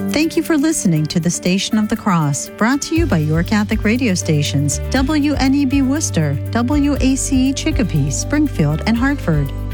Thank you for listening to the Station of the Cross, brought to you by your Catholic radio stations, WNEB Worcester, WACE Chicopee, Springfield, and Hartford.